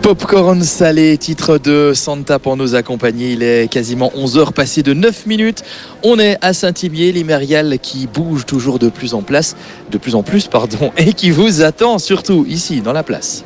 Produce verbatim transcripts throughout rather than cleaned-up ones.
Popcorn salé, titre de Santa pour nous accompagner. Il est quasiment onze heures passées de neuf minutes. On est à Saint-Imier, l'Imérial qui bouge toujours de plus en place, de plus en plus, pardon, et qui vous attend surtout ici dans la place.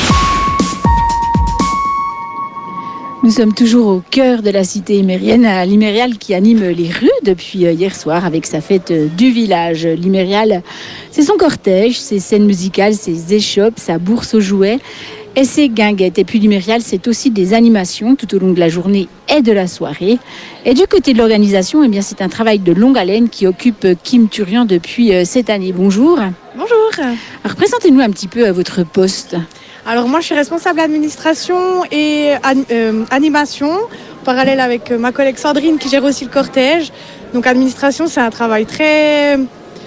Nous sommes toujours au cœur de la cité imérienne, à l'Imérial qui anime les rues depuis hier soir avec sa fête du village. L'Imérial, c'est son cortège, ses scènes musicales, ses échoppes, sa bourse aux jouets et ses guinguettes. Et puis l'Imérial, c'est aussi des animations tout au long de la journée et de la soirée. Et du côté de l'organisation, eh bien, c'est un travail de longue haleine qui occupe Kim Turian depuis cette année. Bonjour. Bonjour. Alors présentez-nous un petit peu votre poste. Alors moi je suis responsable administration et an- euh, animation, en parallèle avec ma collègue Sandrine qui gère aussi le cortège. Donc administration c'est un travail très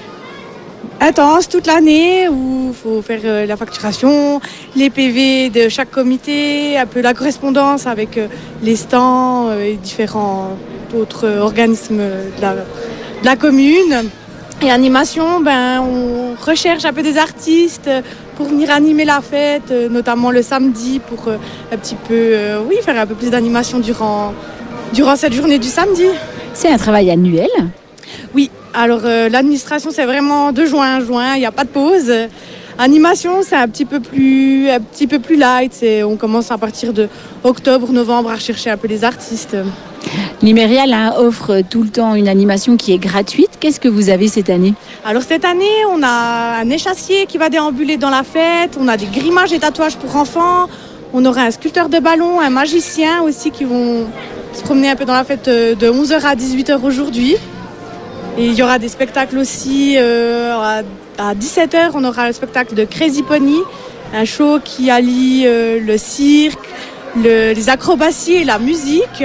intense toute l'année où il faut faire euh, la facturation, les P V de chaque comité, un peu la correspondance avec euh, les stands euh, et différents autres organismes de la, de la commune. Et animation, ben, on recherche un peu des artistes pour venir animer la fête, notamment le samedi, pour euh, un petit peu, euh, oui, faire un peu plus d'animation durant, durant cette journée du samedi. C'est un travail annuel? Oui, alors euh, l'administration, c'est vraiment de juin à juin, il n'y a pas de pause. Animation, c'est un petit peu plus, un petit peu plus light. C'est, on commence à partir de octobre, novembre à rechercher un peu les artistes. L'Imérial hein, offre tout le temps une animation qui est gratuite. Qu'est-ce que vous avez cette année? Alors cette année, on a un échassier qui va déambuler dans la fête. On a des grimages et tatouages pour enfants. On aura un sculpteur de ballon, un magicien aussi qui vont se promener un peu dans la fête de onze heures à dix-huit heures aujourd'hui. Et il y aura des spectacles aussi euh, à, à dix-sept heures. On aura le spectacle de Crazy Pony, un show qui allie euh, le cirque, le, les acrobaties et la musique.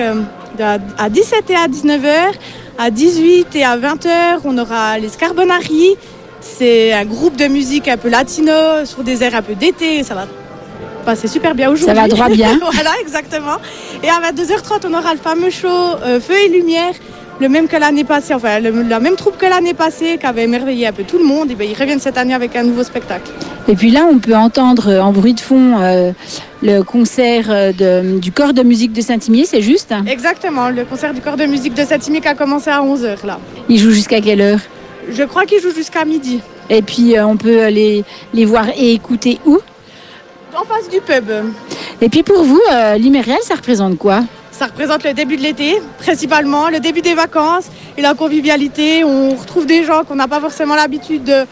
À dix-sept et à dix-neuf heures, à dix-huit et à vingt heures, on aura les Scarbonari. C'est un groupe de musique un peu latino, sur des airs un peu d'été. Ça va passer super bien aujourd'hui. Ça va droit bien. Voilà, exactement. Et à vingt-deux heures trente, on aura le fameux show euh, Feu et Lumière, le même que l'année passée, enfin le, la même troupe que l'année passée, qui avait émerveillé un peu tout le monde. Et bien, ils reviennent cette année avec un nouveau spectacle. Et puis là, on peut entendre en bruit de fond euh, le concert de, du corps de musique de Saint-Imier, c'est juste? Exactement, le concert du corps de musique de Saint-Imier qui a commencé à onze heures là. Il joue jusqu'à quelle heure? Je crois qu'il joue jusqu'à midi. Et puis euh, on peut les, les voir et écouter où? En face du pub. Et puis pour vous, euh, l'Imérial, ça représente quoi? Ça représente le début de l'été, principalement, le début des vacances et la convivialité. On retrouve des gens qu'on n'a pas forcément l'habitude de...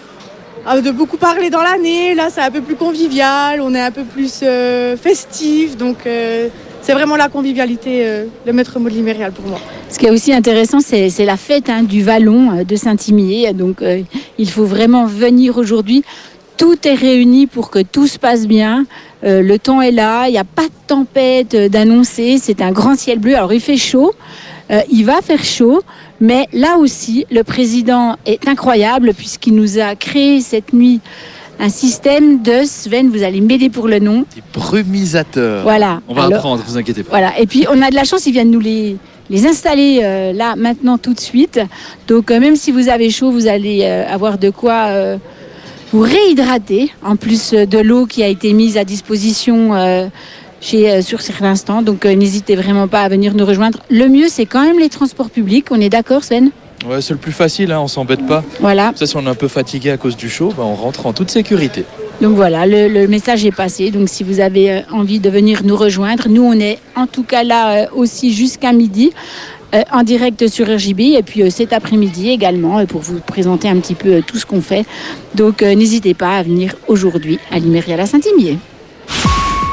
de beaucoup parler dans l'année. Là, c'est un peu plus convivial, on est un peu plus euh, festif. Donc, euh, c'est vraiment la convivialité, euh, le maître mot de l'Imérial pour moi. Ce qui est aussi intéressant, c'est, c'est la fête hein, du Vallon euh, de Saint-Imier. Donc, euh, il faut vraiment venir aujourd'hui. Tout est réuni pour que tout se passe bien. Euh, le temps est là, il n'y a pas de tempête euh, d'annoncer. C'est un grand ciel bleu. Alors, il fait chaud. Euh, il va faire chaud, mais là aussi, le président est incroyable puisqu'il nous a créé cette nuit un système de, Sven, vous allez m'aider pour le nom. Des brumisateurs. Voilà. On va Alors, apprendre, vous inquiétez pas. Voilà. Et puis, on a de la chance, ils viennent nous les, les installer euh, là, maintenant, tout de suite. Donc, euh, même si vous avez chaud, vous allez euh, avoir de quoi euh, vous réhydrater, en plus euh, de l'eau qui a été mise à disposition euh, Chez, euh, sur certains instants, donc euh, n'hésitez vraiment pas à venir nous rejoindre. Le mieux, c'est quand même les transports publics. On est d'accord, Sven? Ouais, c'est le plus facile, hein, on s'embête pas. Voilà. Ça, si on est un peu fatigué à cause du chaud, bah, on rentre en toute sécurité. Donc voilà, le, le message est passé. Donc si vous avez euh, envie de venir nous rejoindre, nous on est en tout cas là euh, aussi jusqu'à midi. Euh, en direct sur R J B et puis euh, cet après-midi également euh, pour vous présenter un petit peu euh, tout ce qu'on fait. Donc euh, n'hésitez pas à venir aujourd'hui à l'Imérial à Saint-Imier.